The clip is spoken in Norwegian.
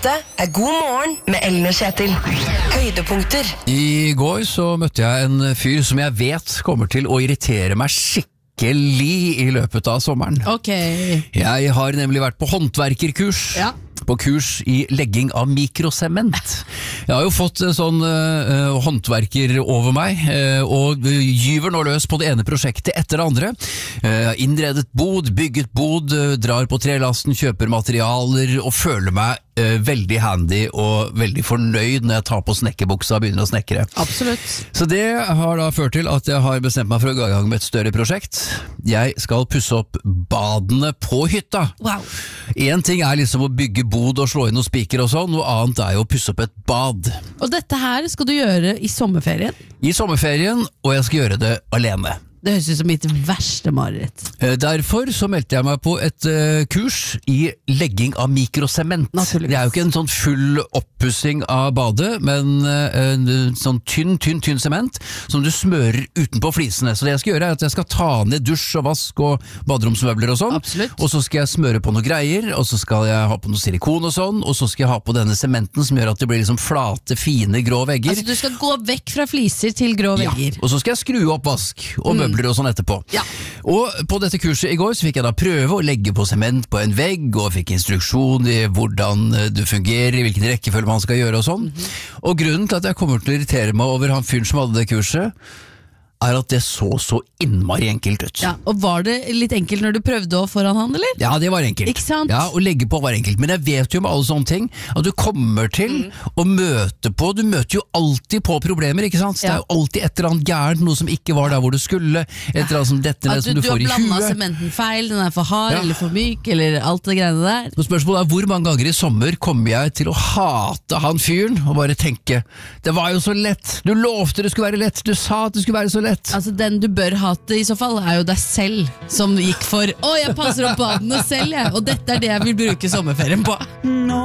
Dette God morgen med Ellen og Kjetil. Høydepunkter. I går så møtte jeg en fyr som jeg vet kommer til å irritere meg skikkelig i løpet av sommeren. Ok. Jeg har nemlig vært på håndverkerkurs. Ja. På kurs i legging av mikrosement. Jeg har jo fått en sånn håndverker over meg, og gyver nå løs på det ene prosjektet etter det andre. Innredet bod, bygget bod, drar på trelasten, kjøper materialer og føler meg veldig handy og veldig fornøyd når jeg tar på snekkerbuksa og begynner å snekre. Absolutt. Så det har da ført til at jeg har bestemt meg for å gå i gang med et større prosjekt. Jeg skal pusse opp badene på hytta. Wow. En ting er liksom å bygge bod og slå inn noen spiker og sånn, noe annet er jo å pusse opp et bad. Og dette her skal du gjøre i sommerferien? I sommerferien, og jeg skal gjøre det alene. Det høres ut som mitt verste mareritt. Derfor så meldte jeg meg på et kurs i legging av mikrosement. Det er jo ikke en sånn full oppussing av badet, men en sånn tynn sement som du smører utenpå flisene. Så det jeg skal gjøre er at jeg skal ta ned dusj og vask og baderomsmøbler og sånn. Absolutt. Og så skal jeg smøre på noe greier, og så skal jeg ha på noe silikon og sånn, og så skal jeg ha på denne sementen som gjør at det blir liksom flate, fine, grå vegger. Altså du skal gå vekk fra fliser til grå vegger. Og så skal jeg skru opp vask og møbler og sånn etterpå. Ja. Og på dette kurset i går så fikk jeg da prøve å legge på sement på en vegg, og fikk instruksjon i hvordan det fungerer, i hvilken rekkefølge man skal gjøre og sånn. Og grunnen til at jeg kommer til å irritere meg over han fyren som hadde det kurset, er at det så innmari enkelt ut. Ja, og var det litt enkelt når du prøvde å foran han, eller? Ja, det var enkelt. Ikke sant? Ja, å legge på var enkelt. Men jeg vet jo med alle sånne ting at du kommer til å møte på, du møter jo alltid på problemer, ikke sant? Det er jo alltid et eller annet gærent, noe som ikke var der hvor du skulle, et eller annet som dette ned som du får i huet. Du har blandet sementen feil, den er for hard eller for myk, eller alt det greiene der. Så spørsmålet er hvor mange ganger i sommer kommer jeg til å hate han fyren, og bare tenke, det var jo så lett, du lovte det skulle være lett, du sa at det skulle være så lett. Altså den du bør hate i så fall er jo deg selv, som gikk for jeg passer opp badene selv, og dette er det jeg vil bruke sommerferien på.